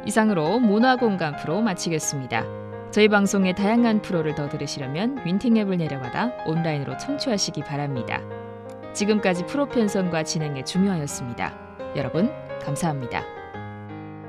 이상으로 문화공감 프로 마치겠습니다. 저희 방송의 다양한 프로를 더 들으시려면 윈팅 앱을 내려받아 온라인으로 청취하시기 바랍니다. 지금까지 프로 편성과 진행의 중요하였습니다. 여러분 감사합니다.